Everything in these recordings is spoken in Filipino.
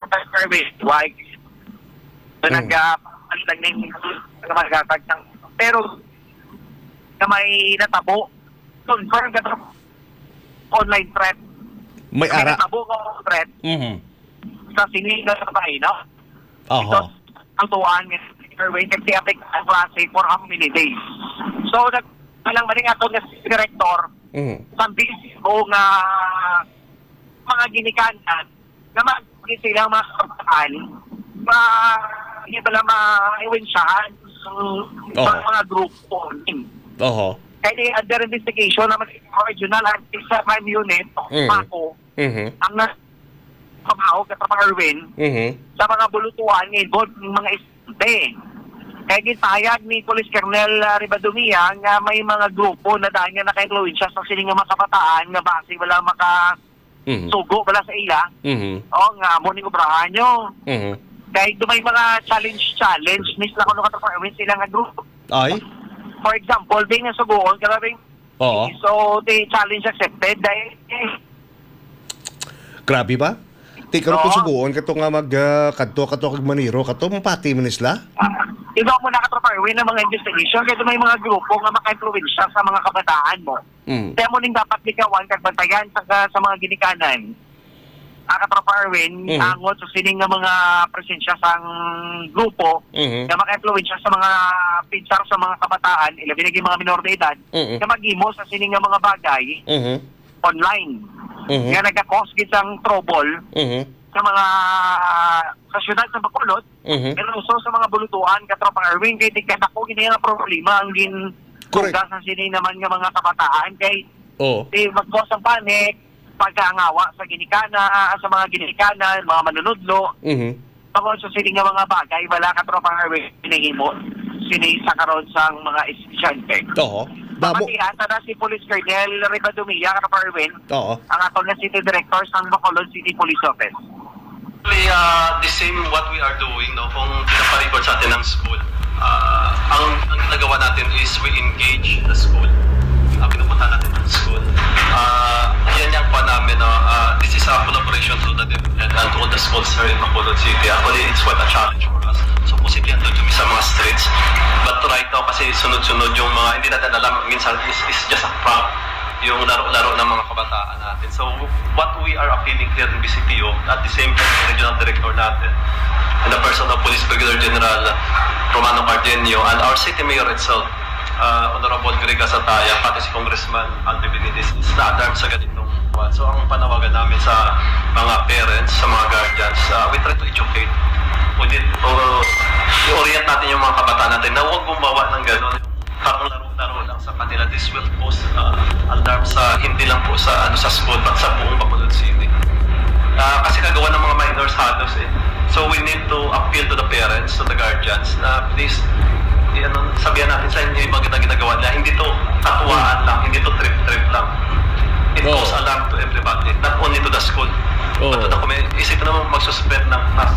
White. Nag-palitan ng magatag ng pero na may natabo confirm ka online threat May ara. natabo ko threat sa sinigang sa bahay, no? Ito ang tuwaan ng airway kasi apik ang klase for how many days. So nagpalang maling ato na director sambil o nga mga ginikanan na mag-isip silang mga kapataan hindi pala ma-iwensyahan sa mga grupo. Kaya under investigation naman sa regional anti-crime unit Paco ang pamahaw ka sa Erwin sa mga bulutuan involved ng mga estudyante. Kaya gitayag ni Police Colonel Ribadumia nga may mga grupo na dahil nga naka-influensya sa sining mga kabataan nga base wala sugo wala sa ila nga muning obrahan nyo kahit may mga challenge nisla ko nung kataparwin sila nga grupo for example being nga sugoon karabing so the challenge accepted dahil grabe ba? Di karon ko suguon kato nga kadto kag maniro kato pati man isla. Ikaw mo nakatraparwin ng mga investigation kaya may mga grupo nga maka-influensya sa mga kabataan mo. Kaya mo ning dapat likawan kag bantayan sa mga ginikanan. Nakatraparwin angot sa sining nga mga presensya sang grupo nga maka-influensya sa mga pinsar sa mga kabataan, ilabi na mga minor de edad, nga maghimo sa sining nga mga bagay online. Nga nagka-cause gisang trouble sa mga sa syudad sa Bacolod pero also sa mga bulutuan katropang Erwin kay tigkat ako gini nga problema ang tugas ng sini naman nga mga kabataan kay mag-cause ang panic pagkaangawa sa ginikana sa mga ginikanan mga manunudlo tungkol sa sini nga mga bagay wala katropang Erwin hinihimo sini sa karon sang mga estudyante. Pamatihan na si Police Colonel Ribadumia Kaparwin ang atong na City Director sa Bacolod City Police Office. The same what we are doing kung pinaparecord sa atin ng school. Ang nagawa natin is we engage the school. Pinupunta natin ng school. Yan yung pa namin. This is a collaboration to the DepEd and to all the schools here in Bacolod City. Actually, it's quite a challenge for us. So, posible yan doon sa mga streets. But right now, kasi sunod-sunod yung mga, hindi natin alam, minsan is just a prank. Yung laro-laro ng mga kabataan natin. So, what we are appealing here in BCPO, at the same time, the regional director natin, and the person of Police Brigadier General Romano Cardenio, and our city mayor itself, Honorable Grega Sataya, pati si Congressman Alvin Benitez, is na-alarm sa ganitong one. So, ang panawagan namin sa mga parents, sa mga guardians, we try to educate. I-orient natin yung mga kabataan natin na huwag gumawa ng gano'n. Parang laro-laro lang sa kanila. This will cause alarm sa hindi lang po sa school but sa buong Bacolod City. Kasi kagawa ng mga minors halos So we need to appeal to the parents, to the guardians na please sabihan natin sa inyo yung mga ginagawa nila. Hindi to katuwaan lang, hindi to trip-trip lang. It cause alarm to everybody, not only to the school. But to the community. Isip naman magsuspend ng class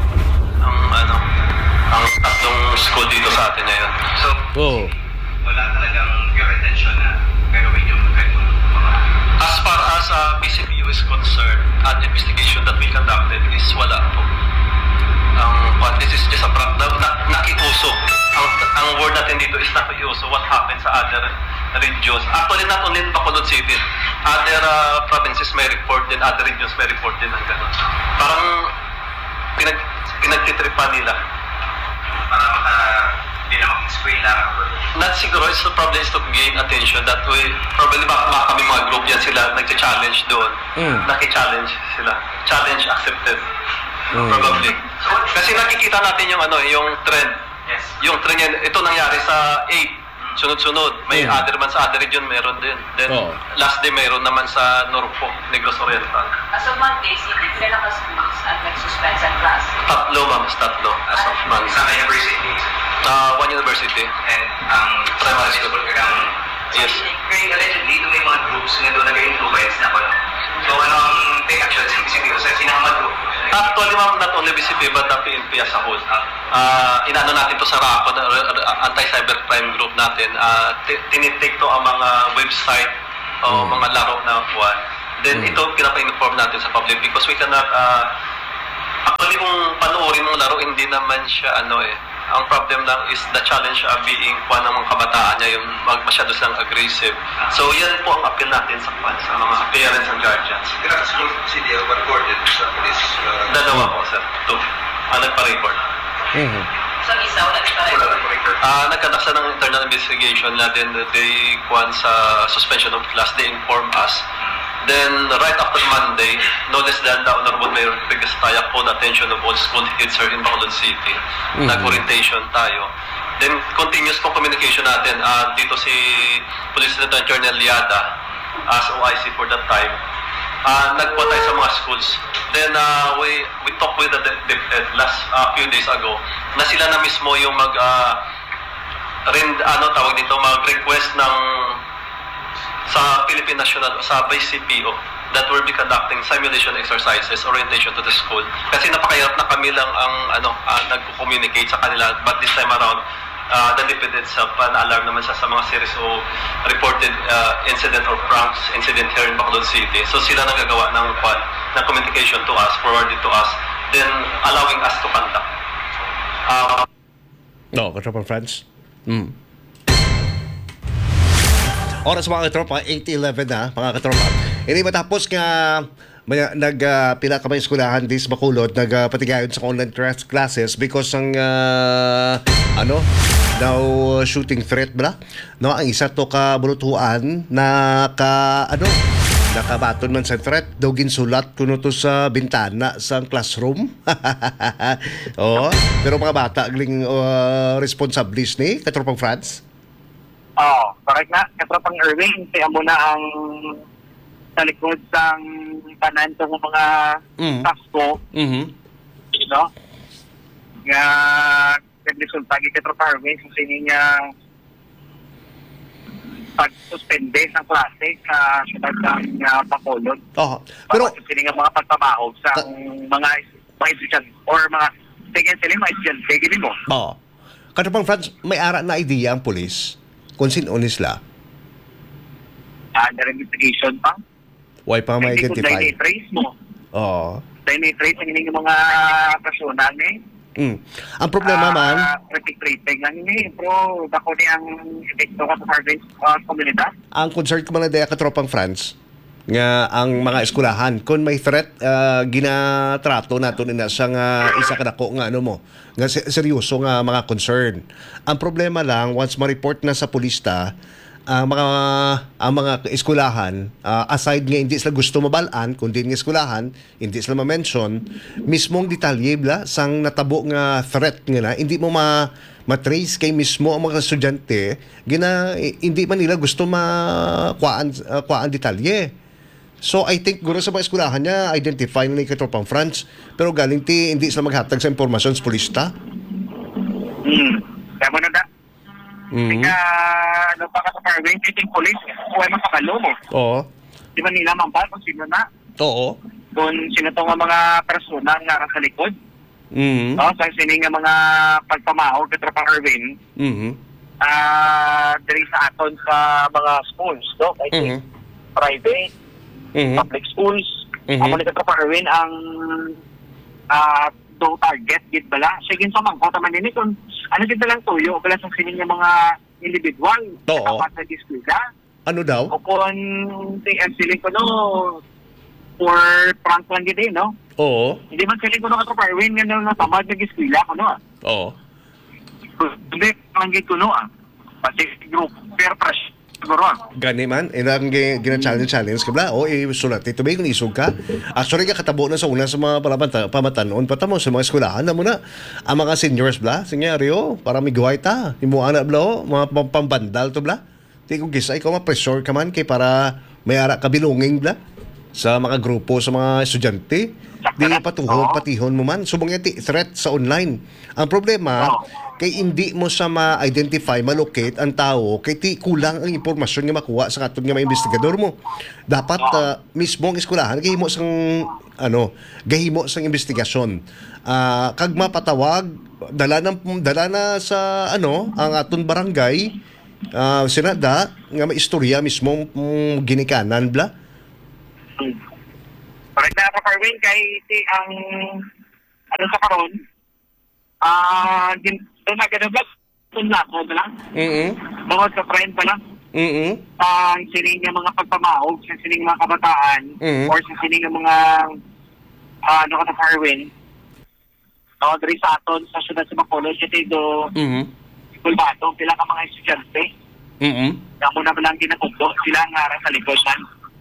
ang tatlong school dito sa atin ngayon. So, wala talagang pure intention na gagawin yung as far as BCPU is concerned, at investigation that we conducted is wala po. This is just a nakiuso. Ang word natin dito is nakiuso. What happened sa other regions. Actually, not only in Bacolod City, other provinces may report din, other regions may report din ng gano'n. Parang pinagtitripan nila. Para hindi na mag-eskwela. Not siguro, it's probably is to gain attention that way. Probably baka kami mga group yan sila nag-challenge doon. Naki-challenge sila. Challenge accepted. Probably. Kasi nakikita natin yung trend. Yes. Yung trend yan, ito nangyari sa 8. Sunod-sunod. May other man sa other region, meron din. Then, last day, meron naman sa Norfolk, Negros Oriental. As of Monday, hindi na schools at nag-suspend sa class? Tatlo, ma'am. Tatlo. As of Monday. Sa university? One university. And primary school kang... Yes. Kaya allegedly, may mga groups na doon nag-influence na ko. So, anong take action sa BCP o sa sinama group? Actually, ma'am, not only BCP but the PNP as a whole. Inano natin to sa RACO, anti-cybercrime group natin. Tinitake to ang mga website o mga laro na buwan. Then ito pinapa-inform natin sa public because we cannot uri ng laro, hindi naman siya ang problem lang is the challenge being kuha ng mga kabataan niya, yung masyado silang aggressive. So yan po ang appeal natin sa mga parents and guardians. Grass School CDL recorded sa police. Dalawa po, sir. 2. Nagpa-record. So, isa, wala di pa rin. Nagkatak siya ng internal investigation na then they kuhan sa suspension of class, they inform us. Then, right after Monday, no less than the Honorable Mayor Pigastaya called attention of all school heads here in Bacolod City. Nag-orientation tayo. Then, continuous po communication natin. Dito si Police Lieutenant Colonel Liada, as OIC for that time. Nagpo tayo sa mga schools. Then, we talked with the DepEd last few days ago na sila na mismo yung mag-request ng sa Philippine National, sa Vice CPO that will be conducting simulation exercises, orientation to the school. Kasi napakahirap na kami lang ang nagko-communicate sa kanila, but this time around, the DepEd itself, na-alarm naman siya sa mga series of reported incident or pranks incident here in Bacolod City. So sila nagagawa ng communication to us, forwarded to us, then allowing us to conduct. Katropang Franz. Oras mga katropa, 8:11 na, mga katropa. Hindi matapos nga nagpila ka may eskulahan dis Bacolod, nagpatigayon sa online classes because ang daw shooting threat bala. No, ang isa to ka bulutuan nakabaton man sa threat daw ginsulat kuno to sa bintana sa classroom. Pero mga bata gling responsible ni katropang France. Correct na. Katropang Erwin, kaya mo na ang sa likod sang tanan ng mga tasko. No? Nga, nagresulta kay Katropang Erwin sa niya pag-suspende sa klase sa siyudad ng Bacolod. Pero sini nga mga pagpabahog sa mga estudyante or mga sila mga estudyante, gini mo. Katropang France, may ara na idea ang pulis kung sino sila? Under investigation pa. Why pa may identify? Hindi ko trace mo. Dahil trace ang ining mga personal Ang problema man, traffic lang pero dako ni ang epekto ka sa harvest komunidad. ang concern ko man na katropang France, nga ang mga eskulahan kung may threat ginatrato nato nila sa nga isa kadako nga nga seryoso nga mga concern. Ang problema lang once ma-report na sa pulista ang mga eskulahan, aside nga hindi sila gusto mabalaan kundi nga eskulahan hindi sila ma-mention mismong detalye bla sang natabo nga threat nga na hindi mo matrace kay mismo ang mga estudyante hindi man nila gusto kuaan detalye. So I think guro sa mga eskulahan niya identify na ni Katropang France pero galing hindi sila maghatag sa impormasyon sa pulista. Kaya mo na da. Kaya pa ka sa Parwing City Police huwag makakalo mo. Di ba nila mambal kung sino na? Kung sino to nga mga persona nga sa likod. Sa sino nga mga pagpamahog Katropang Erwin. Diri sa aton sa mga schools, no? I think private, public schools. Ako ni Katropang Erwin ang do target gid bala. Sige sa mangko taman nini kung ano gid lang tuyo bala sa sinin nga mga individual dapat sa diskusa. Ano daw? O kung siling ko for prank lang gid no? Hindi man siling ko Katropang Erwin nga natamad nag-eskwela ko Hindi lang gid ko pati group peer pressure siguro gani man ilang gina-challenge ka bla sulat ito ba yung isog ka actually katabo na sa una sa mga pamatanon patamo sa mga eskwelahan na muna ang mga seniors bla singyari para may guway ta imo ana bla mga pambandal to bla di ko gisay ko ma-pressure ka man kay para may ara ka belonging bla sa mga grupo sa mga estudyante di patihon mo man subong threat sa online ang problema kay hindi mo sa ma-identify, ma-locate ang tao, kay kulang ang impormasyon nga makuha sa katong nga mga investigador mo. Dapat mismo ang eskulahan gahimo sang investigasyon. Kag mapatawag dala na sa ang aton barangay sinada nga maistorya mismo ginikanan bla. Correct na Parwin kay ang sa karon Nagadablog na ako na lang. Bawat sa friend pa lang. Ang sining ng mga pagpamahog, sa sining mga kabataan, or sa sining ng mga Harwin. Dari sa aton, sa syudad sa Bacolod, kasi do Bulbato, pila ka mga estudyante. Kamo na lang ginatugdo, sila ang harang sa likosan.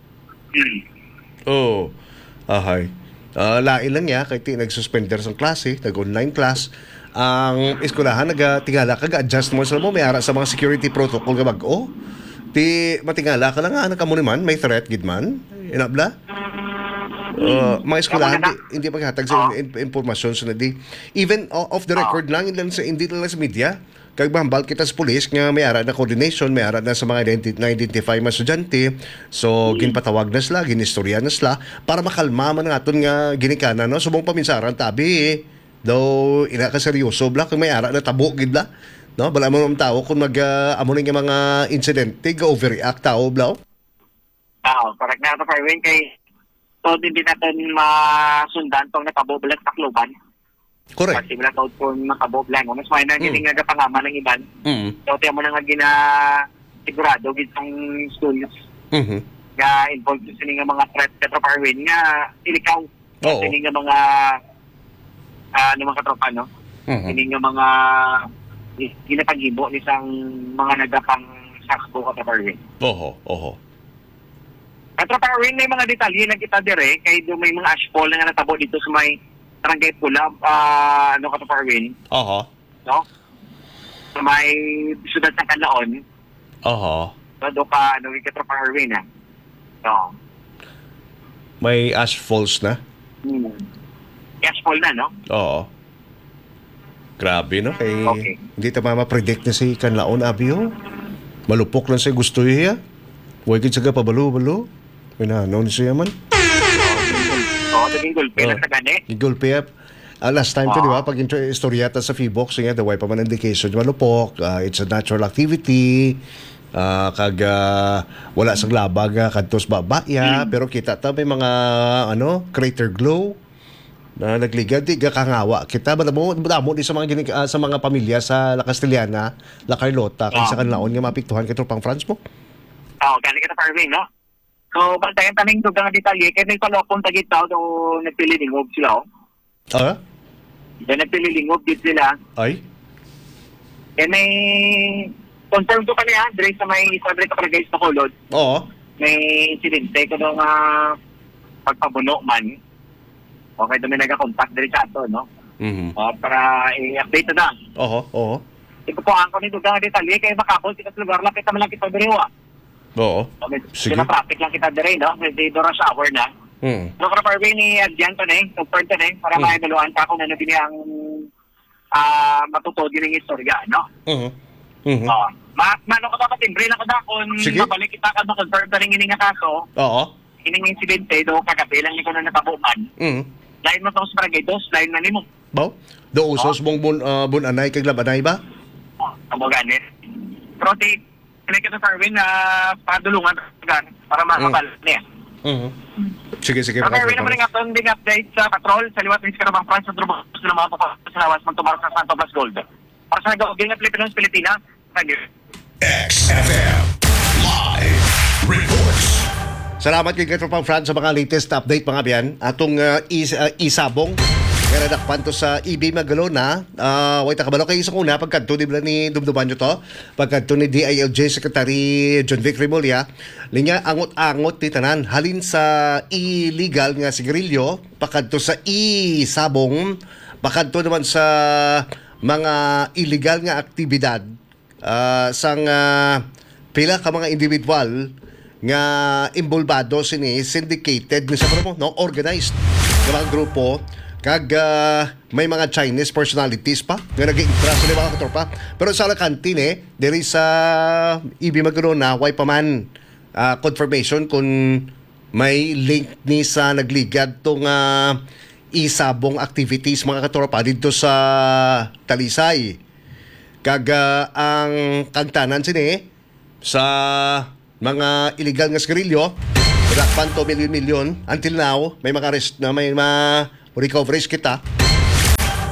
Oh, ahay. Lain lang ya, kay ti nagsuspender sa klase, nag-online class. Ang eskwelahan nagatingala ka, adjust mo sa mo, may ara sa mga security protocol ka bag-o. Ti matingala ka lang nga, ka mo naman, may threat, gidman. Inabla? Mga eskwelahan, hindi maghatag sa impormasyon sa nadi. Even off the record lang, hindi lang sa media. Kag bahambal kita sa pulis nga may ara na coordination, may ara na sa mga na-identify mga estudyante. So, ginpatawag na sila, ginistorya na sila para makalma man nga aton nga ginikana, no? Subong paminsaran tabi, daw ina ka seryoso bla kung may ara na tabo gid la, no? Bala mo ang tao kung amo nga mga insidente, ga-overreact tao bla. Correct na ito, Farwin, kay so, hindi natin masundan itong nakabobulat sa kluban. Correct. Kasi wala taon po makaboblan. Mas may nang hindi nga pangama ng iban. So, tiyan mo na nga sigurado gitang schools. Nga involved sa nga mga threat sa Farwin nga ilikaw. Kasi nga mga mga katropa, no? Hindi nga mga ginapagibo ni isang mga nagapang sakbo ka sa Farwin. Oho. At Farwin, may mga detalye na kita dire kay may mga ashfall na nga natabo dito sa may Barangay Pula, Farwin. No? So, may siyudad sa Canlaon. So, doon ka, kita Farwin, ha? So. May ash falls na? Ashfall na, no? Oo. Grabe, no? Kay, hindi ta mamapredict na si Canlaon, Abio. Malupok lang siya gusto iya. Huwag sa pabalo-balo. May nanon siya man. Gigulpe na sa gani. Gigulpe. Last time ko, di ba, pag istoryata sa Feebox, nga, the way pa man indication, malupok, it's a natural activity, wala sang labag, kadtos babaya, pero kita ta may mga, crater glow, na nagligad, di kakangawa. Kita, madamo di sa mga pamilya sa La Castellana, La Carlota, kung sa Canlaon, nga mapiktuhan ka pang France mo. Gani kita Farwin, no? So, bantayan taning dugang detalye, kaya may palokong tagit tao do nagpililingog sila, nagpililingog din sila. Ay? Kaya may confirm ko pa niya, dire sa may sabre ka para guys na kulod. May insidente ko nung pagpabuno man. Okay, doon may nag-contact dire sa ato, no? Para i-update na. Ipupuan ko ni dugang detalye, kaya makapol kita sa lugar lang, kita malang kita direwa. Sige. Traffic lang kita dire, no? Hindi do rush hour na. So, para Farwin ni Adjan to confirm to para maidaluan ka kung ano din ang matutod din ng istorya, no? Mano ka ba timbre lang ko da kung mabalik kita ka ma-confirm ta rin nga kaso. Ining insidente do kagabi lang ni ko na natabuman. Lain mo sa barangay dos, lain na nimo. Do usos mong bunanay kag labanay ba? Amo ganit. Pero kita sa Farwin na padulungan para makapal niya. Sige. Farwin naman nga itong ding update sa patrol sa liwat ng Scarabang France sa Drubos na mga papasalawas magtumaro sa Santo Blas Gold. Para sa nag-auging at Pilipina, thank you. XFM Live Reports. Salamat kay Katropang France sa mga latest update mga biyan. Atong isabong Ganadakpan to sa EB Magalona. Wait, kabalo kayo isang una. Pagkanto ni Dumduman nyo to. Pagkanto ni DILJ Secretary John Vic Remulla. Linya, angot-angot ni tanan. Halin sa illegal nga sigarilyo. Pagkanto sa isabong. Pagkanto naman sa mga illegal nga aktibidad. Sang pila ka mga individual nga involvado sini syndicated no, organized nga mga grupo. Kag may mga Chinese personalities pa nga nag-i-intra sa mga katropa. Pero sa Alacantine, diri sa EB Magalona, way pa man confirmation kung may link ni sa nagligad tong isabong activities mga katropa dito sa Talisay. Kag ang kagtanan sini sa mga illegal nga sigarilyo, dakpan to milyon-milyon. Until now, may mga recoveries kita.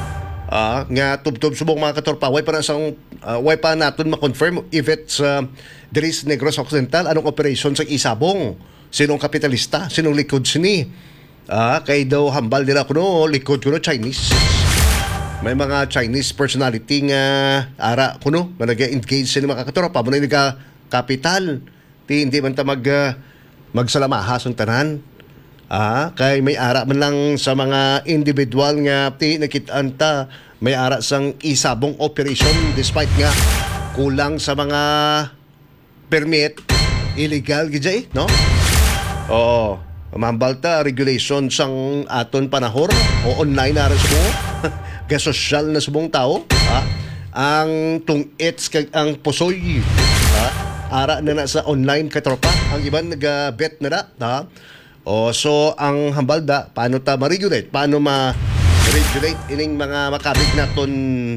nga tubtob subong mga katropa, way pa naton ma-confirm if it's Dris Negros Occidental, anong operation sa isabong, sinong kapitalista, sinong likod sini. Kay daw hambal nila kuno, likod kuno Chinese. May mga Chinese personality nga ara kuno nga nag-engage sila mga katropa, muna nga kapital, hindi man ta magsalamahas ang tanan. Kay may ara man lang sa mga individual nga nakitaan ta, may ara sang isabong operation despite nga kulang sa mga permit, illegal gid no? Oo, mambal ta regulation sang aton panahon o online na rin sumo ga social na subong tao, ang tungits kag ang pusoy, ara na sa online katropa, ang iban nag-bet na da. So ang hambalda, paano ta ma-regulate? Paano ma-regulate ining mga makabig naton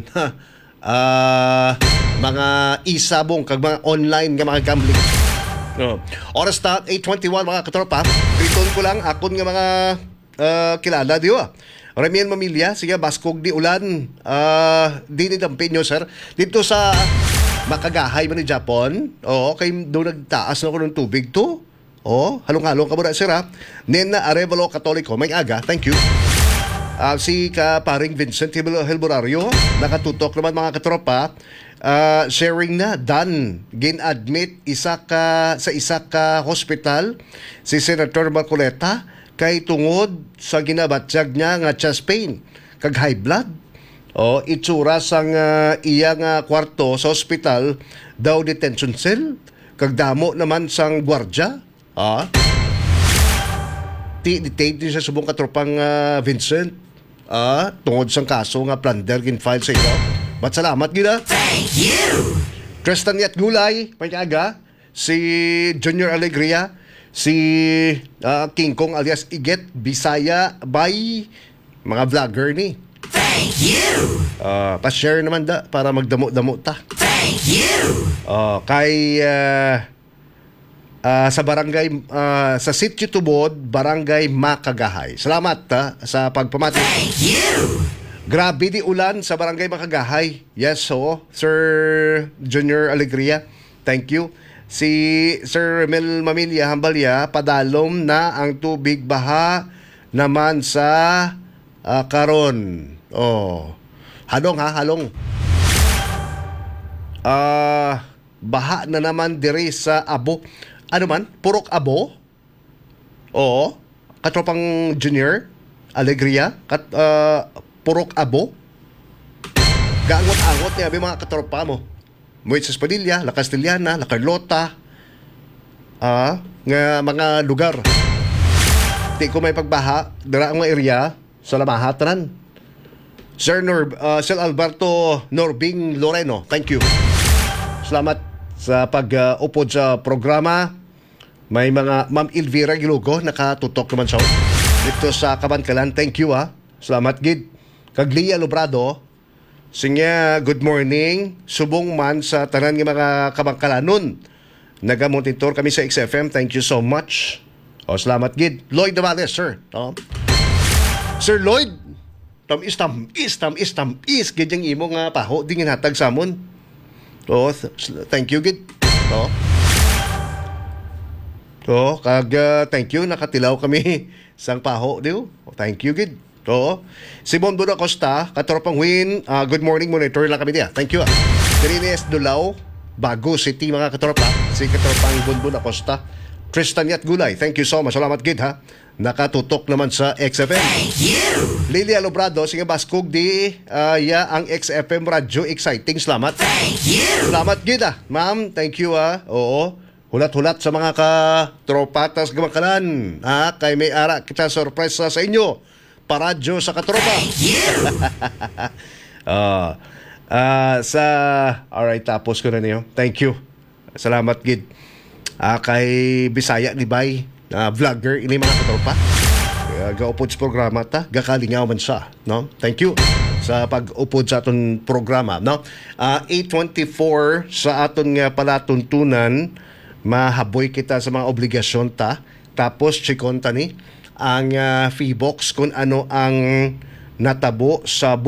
mga isabong kag mga online nga mga gambling. Oras ta 8:21 mga katropa. Riton ko lang akon nga mga kilala di ba? Remian Mamilya, sige baskog di ulan. Di ni Dampeño sir. Dito sa Makagahay man ni Japon. Kay do nagtaas na ko ng tubig to. Halong-halong ka muna, sir, ha? Nena Arevalo Katoliko, may aga, thank you. Si paring Vincent Hilborario, nakatutok naman mga katropa, sharing na, done. Gin-admit sa isa ka hospital, si Senator Marcoleta, kay tungod sa ginabatsyag niya nga chest pain, kag high blood. Itsura sang iyang kwarto sa hospital, daw detention cell, kag damo naman sang gwardya. Detained din sa subong katropang Vincent. Tungod sang kaso nga plunder gin-file sa iyo. But salamat gina. Thank you! Tristan Yat Gulay, Panyaga, si Junior Alegria, si King Kong alias Iget, Bisaya, Bay, mga vlogger ni. Thank you! Pa-share naman da para magdamo-damo ta. Thank you! Kay sa barangay sa Sitio Tubod, Barangay Makagahay. Salamat sa pagpamati. Thank you. Grabe di ulan sa Barangay Makagahay. Yes, Sir Junior Alegria. Thank you. Si Sir Mel Mamilya Hambalya, padalom na ang tubig baha naman sa karon. Halong halong. Baha na naman diri sa Abo. Ano man? Purok Abo? Katropang Junior Alegria? Purok Abo? Gaangot-angot niya mga katropa mo. Moises Padilla, La Castellana, La Carlota, nga mga lugar. Di ko may pagbaha, dara ang mga area sa Lamahatanan. Sir Alberto Norbing Loreno, thank you. Salamat sa pag-upod sa programa. May mga Ma'am Elvira Gilugo nakatutok naman sa dito sa Kabankalan. Thank you Salamat gid. Kag Lia Lobrado, sinya good morning. Subong man sa tanan nga mga Kabangkalanon. Nagamonitor kami sa XFM. Thank you so much. Salamat gid. Lloyd Davales, sir. Sir Lloyd, tamis gid yung imong paho dingin hatag samon. Thank you gid. Kag thank you nakatilaw kami sang paho diyo. Thank you gid. Si Bonbon Acosta, katropang Win, good morning, monitor lang kami diya. Thank you. Dirines Dulaw, Bago City mga katropa. Si katropang Bonbon Acosta. Tristan Yat Gulay, thank you so much. Salamat gid nakatutok naman sa XFM. Thank you. Lilia Lobrado, sige baskog di ang XFM radyo exciting. Salamat. Thank you. Salamat gid ma'am. Thank you Hulat-hulat sa mga katropatas gamakalan. Kay may ara kita sorpresa sa inyo. Paradyo sa katropa. Thank you. Alright, tapos ko na niyo. Thank you. Salamat gid. Kay Bisaya ni Bay, vlogger ini mga katropa. Gaupod sa programa ta, gakalingaw man siya, no? Thank you sa pag-upod sa aton programa, no? 8:24 sa aton nga palatuntunan, mahaboy kita sa mga obligasyon ta. Tapos chikon ta ni ang fee box kung ano ang natabo sa